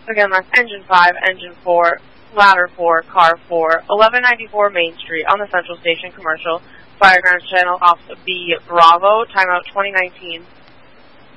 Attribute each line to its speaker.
Speaker 1: Again, that's engine 5, engine 4, ladder 4, car 4, 1194 Main Street on the Central Station Commercial, Fire Ground Channel off B Bravo, timeout 2019.